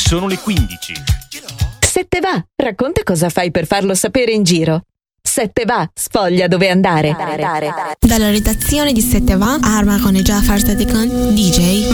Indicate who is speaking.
Speaker 1: Sono le 15.
Speaker 2: 7 va, racconta cosa fai per farlo sapere in giro. 7 va, sfoglia dove andare.
Speaker 3: Dalla redazione di 7 va, Arma con Jafar Sadikan, DJ